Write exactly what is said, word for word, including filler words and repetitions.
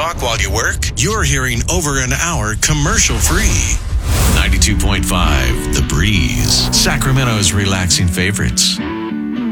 talk while you work? You're hearing over an hour commercial-free. ninety-two point five The Breeze, Sacramento's relaxing favorites.